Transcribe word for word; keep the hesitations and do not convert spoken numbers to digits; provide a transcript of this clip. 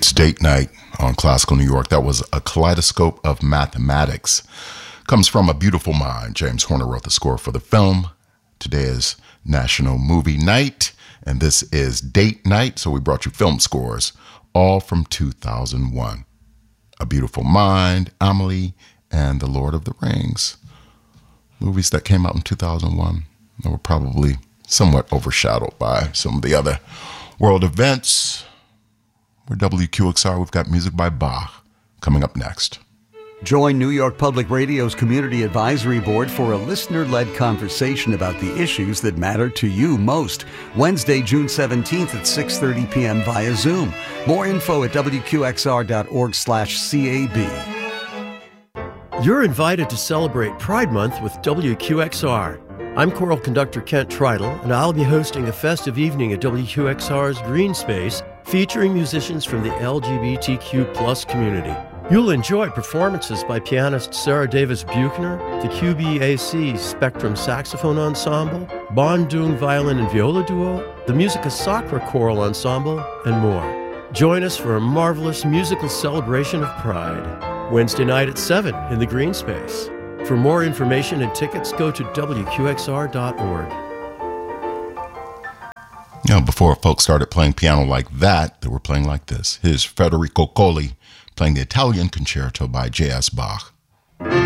It's date night on Classical New York. That was A Kaleidoscope of Mathematics. Comes from A Beautiful Mind. James Horner wrote the score for the film. Today is National Movie Night, and this is date night, so we brought you film scores, all from two thousand one. A Beautiful Mind, Amelie, and The Lord of the Rings. Movies that came out in two thousand one that were probably somewhat overshadowed by some of the other world events. We're W Q X R. We've got music by Bach coming up next. Join New York Public Radio's Community Advisory Board for a listener-led conversation about the issues that matter to you most. Wednesday, June seventeenth at six thirty p.m. via Zoom. More info at W Q X R dot org slash C A B. You're invited to celebrate Pride Month with W Q X R. I'm choral conductor Kent Tridle, and I'll be hosting a festive evening at W Q X R's Green Space featuring musicians from the L G B T Q plus community. You'll enjoy performances by pianist Sarah Davis Buchner, the Q B A C Spectrum Saxophone Ensemble, Bon Dung Violin and Viola Duo, the Musica Sacra Choral Ensemble, and more. Join us for a marvelous musical celebration of Pride. Wednesday night at seven in the Green Space. For more information and tickets, go to W Q X R dot org. You know, before folks started playing piano like that, they were playing like this. Here's Federico Colli playing the Italian Concerto by J S Bach.